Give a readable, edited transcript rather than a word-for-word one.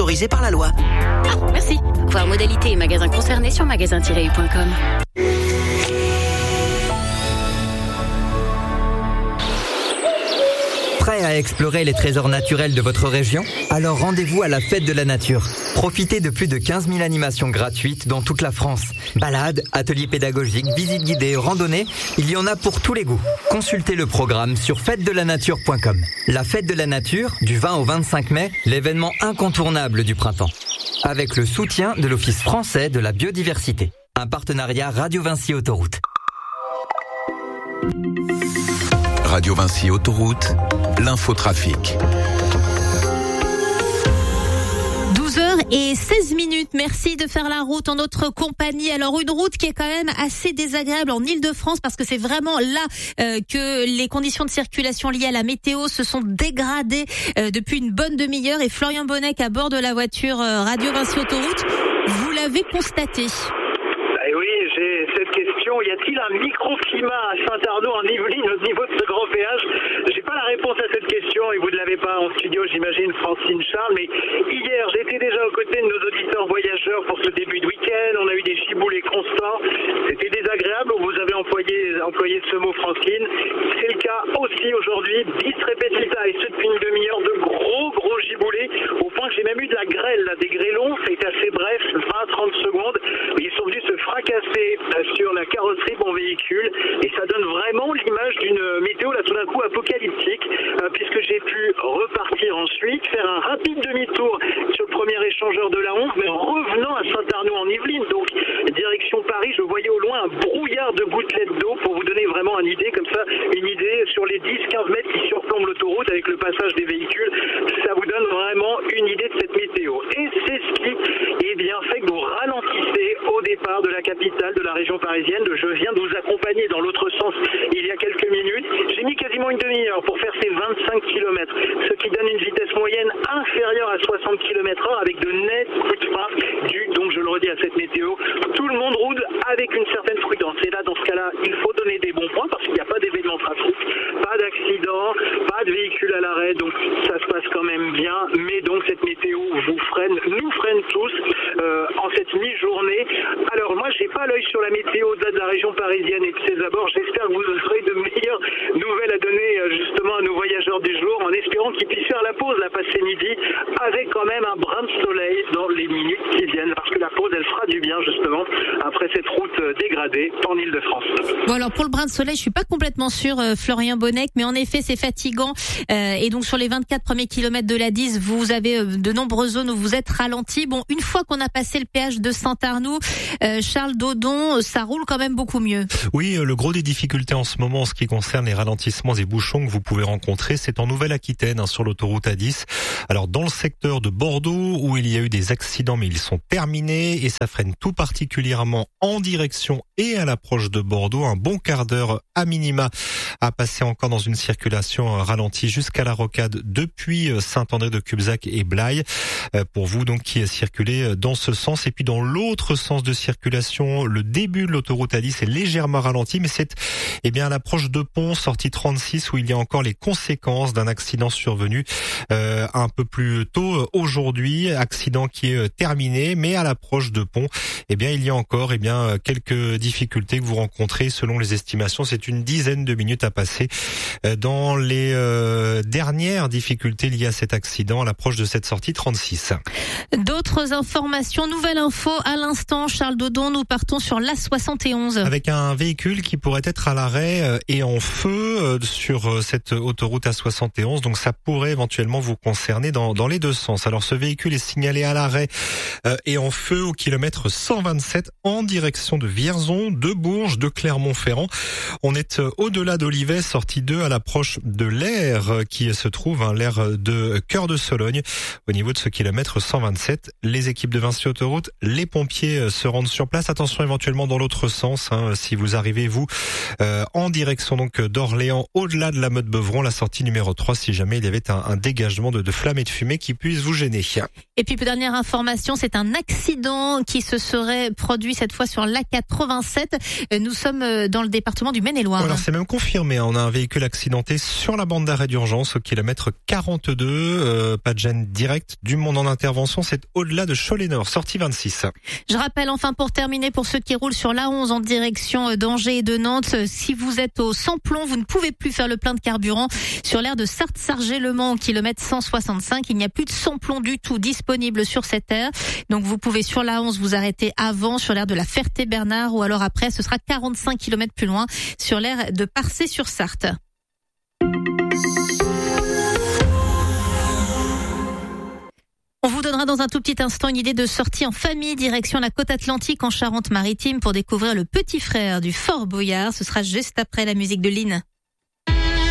autorisé par la loi. Ah, merci. Voir modalités et magasins concernés sur magasin-u.com. Prêt à explorer les trésors naturels de votre région ? Alors rendez-vous à la Fête de la Nature. Profitez de plus de 15 000 animations gratuites dans toute la France. Balades, ateliers pédagogiques, visites guidées, randonnées, il y en a pour tous les goûts. Consultez le programme sur fêtedelanature.com. La Fête de la Nature, du 20 au 25 mai, l'événement incontournable du printemps. Avec le soutien de l'Office français de la biodiversité. Un partenariat Radio Vinci Autoroute. Radio Vinci Autoroute, l'infotrafic. 12h16. Merci de faire la route en notre compagnie. Alors une route qui est quand même assez désagréable en Île-de-France parce que c'est vraiment là que les conditions de circulation liées à la météo se sont dégradées depuis une bonne demi-heure. Et Florian Bonnec à bord de la voiture Radio Vinci Autoroute, vous l'avez constaté. Eh oui, j'ai cette question. Y a-t-il un microclimat à Saint-Arnaud en Yvelines au niveau de ce grand péage? J'ai pas la réponse à cette question et vous ne l'avez pas en studio, j'imagine, Francine Charles. Mais hier, j'étais déjà aux côtés de nos auditeurs voyageurs pour ce début de week-end. On a eu des giboulées constants. C'était désagréable. Vous avez employé ce mot, Francine. C'est le cas aussi aujourd'hui. Bis repetita, et ce depuis une demi-heure, de gros giboulées. Au point que j'ai même eu de la grêle, là, des grêlons. Ça a été assez bref, 20-30 secondes. Ils sont venus se fracasser sur la carrosserie de mon véhicule et ça donne vraiment l'image d'une météo là tout d'un coup apocalyptique puisque j'ai pu repartir ensuite, faire un rapide demi-tour sur le premier échangeur de la 11 mais en revenant à Saint-Arnaud en Yvelines, donc direction Paris. Je voyais au loin un brouillard de gouttelettes d'eau pour vous donner vraiment une idée comme ça, une idée sur les 10-15 mètres qui surplombent l'autoroute avec le passage des véhicules. Ça vous donne vraiment une idée de cette météo et c'est ce qui fait que vous ralentissez au départ de la capitale de la région parisienne. Je viens de vous accompagner dans l'autre sens il y a quelques minutes. J'ai mis quasiment une demi-heure pour faire ces 25 km, ce qui donne une vitesse moyenne inférieure à 60 km/h avec de nets coups de frein dus, donc je le redis, à cette météo. Tout le monde roule avec une certaine prudence. Et là, dans ce cas-là, il faut donner des bons points parce qu'il n'y a pas d'événement trafic, pas d'accident, pas de véhicule à l'arrêt, donc ça se passe quand même bien. Mais donc cette météo nous freine tous en cette mi-journée. Alors moi, j'ai pas l'œil sur la météo de la région parisienne et de ses abords. J'espère que vous aurez de meilleures nouvelles à donner justement à nos voyageurs du jour, en espérant qu'ils puissent faire la pause là passé midi avec quand même un brin de soleil dans les minutes qui viennent, parce que la pause elle fera du bien justement après cette route dégradée en Île-de-France. Bon, alors pour le brin de soleil, je suis pas complètement sûre, Florian Bonnec, mais en effet c'est fatigant et donc sur les 24 premiers kilomètres de la 10, vous avez de nombreuses zones où vous êtes ralenti. Bon, une fois qu'on a passé le péage de Saint-Arnoux, Charles Dodon, ça roule quand même beaucoup mieux. Oui, le gros des difficultés en ce moment en ce qui concerne les ralentissements et bouchons que vous pouvez rencontrer, c'est en Nouvelle-Aquitaine, sur l'autoroute A10. Alors dans le secteur de Bordeaux où il y a eu des accidents mais ils sont terminés et ça freine tout particulièrement en direction et à l'approche de Bordeaux, un bon quart d'heure à minima à passer encore dans une circulation ralentie jusqu'à la rocade depuis Saint-André-de-Cubzac et Blaye pour vous donc qui circulez dans ce sens. Et puis dans l'autre sens de circulation, le début de l'autoroute A10 est légèrement ralenti, mais c'est à l'approche de Pont, sortie 36, où il y a encore les conséquences d'un accident survenu un peu plus tôt aujourd'hui, accident qui est terminé, mais à l'approche de Pont, il y a encore quelques difficultés que vous rencontrez. Selon les estimations, c'est une dizaine de minutes à passer dans les dernières difficultés liées à cet accident à l'approche de cette sortie 36. D'autres informations, nouvelle info à l'instant, Charles Dodon, nous partons sur l'A71. Avec un véhicule qui pourrait être à l'arrêt et en feu sur cette autoroute A71, donc ça pourrait éventuellement vous concerner dans les deux sens. Alors ce véhicule est signalé à l'arrêt et en feu au kilomètre 127 en direction de Vierzon, de Bourges, de Clermont-Ferrand. On est au-delà d'Olivet, sortie 2 à l'approche de l'aire qui se trouve, l'aire de Cœur de Sologne, au niveau de ce kilomètre 127. Les équipes de Vinci Autoroute, les pompiers se rendent sur place. Attention éventuellement dans l'autre sens, si vous arrivez en direction donc d'Orléans, au-delà de la Motte-Beuvron, la sortie numéro 3, si jamais il y avait un dégagement de flammes et de fumée qui puisse vous gêner. Et puis dernière information, c'est un accident qui se serait produit cette fois sur l'A87. Nous sommes dans le département du Maine-et-Loire. Alors c'est même confirmé, on a un véhicule accidenté sur la bande d'arrêt d'urgence au kilomètre 42. Pas de gêne directe du monde en intervention, c'est au-delà de Cholet-Nord, sortie 26. Je rappelle enfin pour terminer, pour ceux qui roulent sur l'A11 en direction d'Angers et de Nantes, si vous êtes au sans-plomb, vous ne pouvez plus faire le plein de carburant sur l'aire de Sarthe-Sargé-le-Mans au kilomètre 165. Il n'y a plus de sans-plomb du tout disponible sur cette aire. Donc vous pouvez sur l'A11 vous arrêter avant sur l'aire de la Ferté-Bernard ou alors après ce sera 45 km plus loin sur l'aire de Parcé-sur-Sarthe. On vous donnera dans un tout petit instant une idée de sortie en famille, direction la côte atlantique en Charente-Maritime pour découvrir le petit frère du Fort Boyard. Ce sera juste après la musique de Lynn.